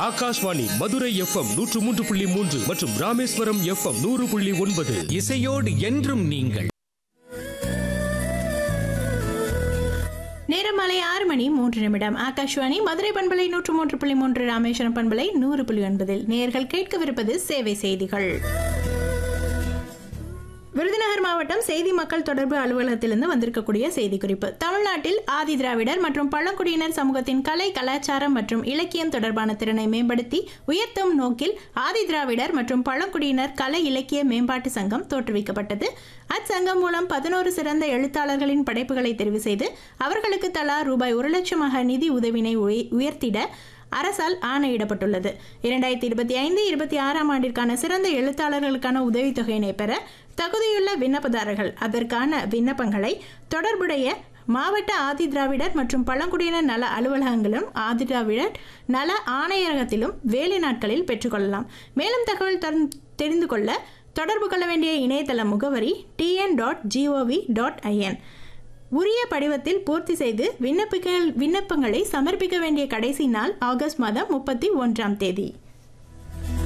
Akashvani Madurai FM 103.3 மற்றும் Rameswaram FM 100.9. இசையோடு என்றும் நீங்கள். நேரம் மாலை 6:03. ஆகாஷ்வாணி மதுரை பண்பலை 103.3, ராமேஸ்வரம் பண்பலை 100.9. நேயர்கள் கேட்கவிருப்பது சேவை செய்திகள். விருதுநகர் மாவட்டம் செய்தி மக்கள் தொடர்பு அலுவலகத்திலிருந்து வந்திருக்கக்கூடிய செய்தி குறிப்பு. தமிழ்நாட்டில் ஆதி திராவிடர் மற்றும் பழங்குடியினர் சமூகத்தின் கலை, கலாச்சாரம் மற்றும் இலக்கியம் தொடர்பான திறனை மேம்படுத்தி உயர்த்தும் நோக்கில் ஆதி திராவிடர் மற்றும் பழங்குடியினர் கலை இலக்கிய மேம்பாட்டு சங்கம் தோற்றுவிக்கப்பட்டது. அச்சங்கம் மூலம் 11 சிறந்த எழுத்தாளர்களின் படைப்புகளை தெரிவு செய்து அவர்களுக்கு தலா ரூபாய் 1,00,000 நிதி உதவினை உயர்த்திட அரசால் ஆணையிடப்பட்டுள்ளது. 2025-26 ஆண்டிற்கான சிறந்த எழுத்தாளர்களுக்கான உதவித்தொகையினை பெற தகுதியுள்ள விண்ணப்பதாரர்கள் அதற்கான விண்ணப்பங்களை தொடர்புடைய மாவட்ட ஆதி திராவிடர் மற்றும் பழங்குடியினர் நல அலுவலகங்களும் ஆதி திராவிடர் நல ஆணையரகத்திலும் வேலை நாட்களில் பெற்றுக்கொள்ளலாம். மேலும் தகவல் தெரிந்து கொள்ள தொடர்பு கொள்ள வேண்டிய இணையதள முகவரி tn.gov.in. உரிய படிவத்தில் பூர்த்தி செய்து விண்ணப்பங்களை சமர்ப்பிக்க வேண்டிய கடைசி நாள் ஆகஸ்ட் மாதம் 31ஆம் தேதி.